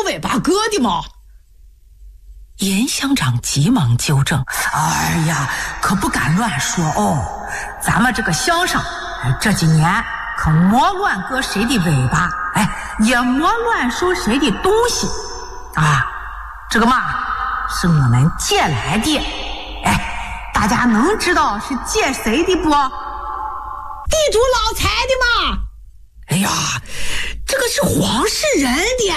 尾巴割的吗？ 严乡长急忙纠正：哎呀，可不敢乱说哦，咱们这个乡上这几年可没乱割谁的尾巴，也没乱收谁的东西啊，这个嘛是我们借来的，大家能知道是借谁的不？ 地主老财的嘛。 哎呀， 这个是皇室人的。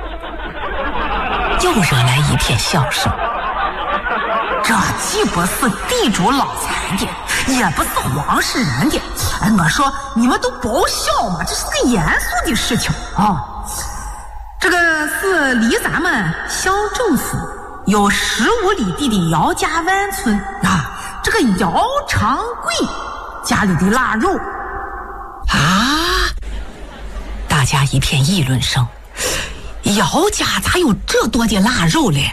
又惹来一片笑声。这既不是地主老财的，也不是皇室人的。我说你们都不笑嘛，这是个严肃的事情啊。这个是离咱们乡政府有15里地的姚家湾村啊，这个姚长贵家里的腊肉啊。大家一片议论声，姚家咋有这多的腊肉嘞？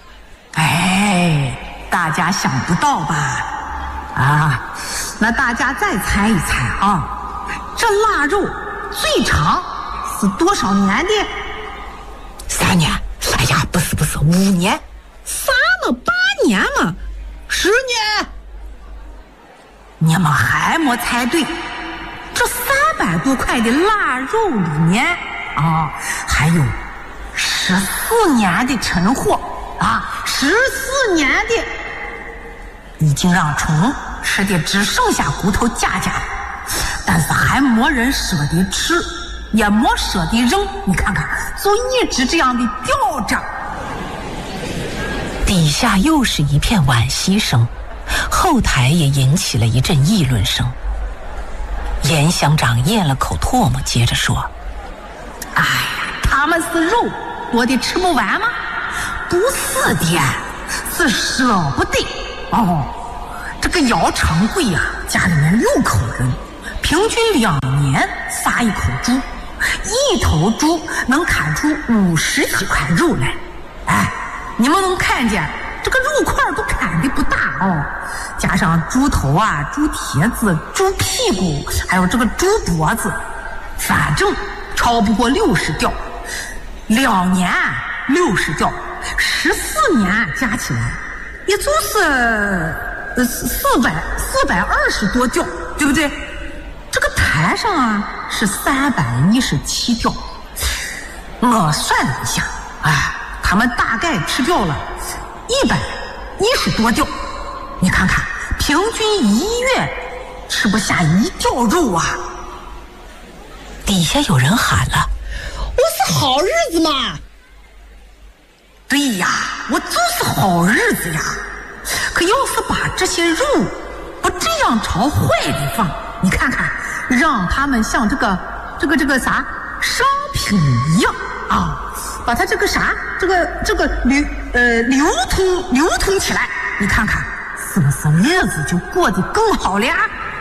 大家想不到吧？啊，那大家再猜一猜啊，这腊肉最长是多少年的？3年。哎呀，不是5年。 啥嘛8年嘛，10年。 你们还没猜对，这300多块的腊肉里面啊，还有14年的陈货啊，14年的已经让虫吃的只剩下骨头架架，但是还没人舍得吃，也没舍得扔，你看看，就一直这样的吊着。底下又是一片惋惜声，后台也引起了一阵议论声。严乡长咽了口唾沫，接着说：哎呀，他们是肉多的吃不完吗？不是的，是舍不得哦。这个姚长贵呀，家里面6口人，平均2年杀一口猪，一头猪能砍出50几块肉来。你们能看见这个肉块都砍的不大哦，加上猪头啊、猪蹄子、猪屁股，还有这个猪脖子，反正超不过60吊。2年60吊，14年加起来也就是420多吊，对不对？这个台上啊是317吊。我算了一下，他们大概吃掉了110多吊。你看看，平均1月吃不下1吊肉啊。底下有人喊了： 我是好日子嘛。 对呀，我就是好日子呀。可要是把这些肉不这样朝坏地放，你看看，让他们像这个啥商品一样啊，把它这个流通起来，你看看是不是日子就过得更好了呀？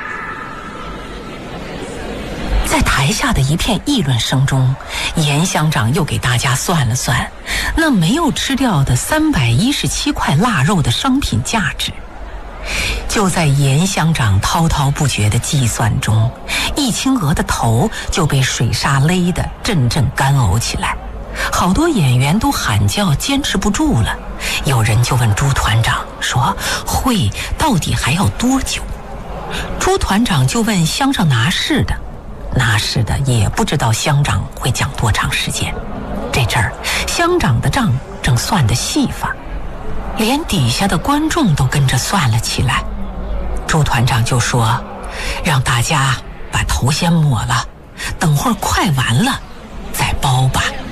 在台下的一片议论声中，严乡长又给大家算了算那没有吃掉的317块腊肉的商品价值。就在严乡长滔滔不绝的计算中，易清娥的头就被水沙勒得阵阵干呕起来，好多演员都喊叫坚持不住了。有人就问朱团长说，会到底还要多久？朱团长就问乡上拿事的也不知道乡长会讲多长时间。这阵儿乡长的账正算得细发，连底下的观众都跟着算了起来。朱团长就说，让大家把头先抹了，等会儿快完了再包吧。